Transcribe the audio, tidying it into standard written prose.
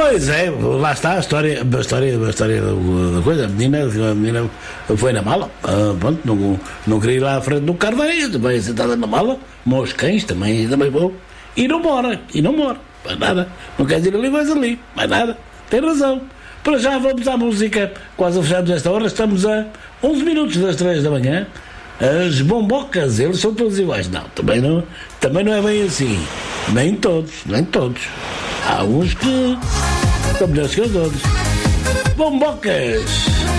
Pois é, lá está a história da coisa. A menina foi na mala, pronto, não queria ir lá à frente do carro, vai sentada na mala, meus cães também vou, e não mora, mais nada, não quer dizer ali, vais ali, mais nada, tem razão. Para já vamos à música, quase fechamos esta hora, estamos a 11 minutos das 3 da manhã. As bombocas, eles são todos iguais. Não, também não é bem assim. Nem todos. Há uns que são melhores que os outros. Bombocas!